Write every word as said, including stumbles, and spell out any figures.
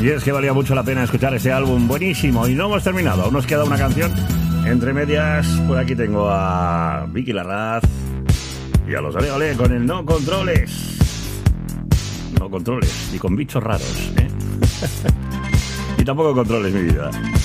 Y es que valía mucho la pena escuchar este álbum buenísimo. Y no hemos terminado, aún nos queda una canción entre medias. Por aquí tengo a Vicky Larraz y a los Ale Ale con el No Controles. No controles, y con bichos raros, ¿eh? Y tampoco controles mi vida.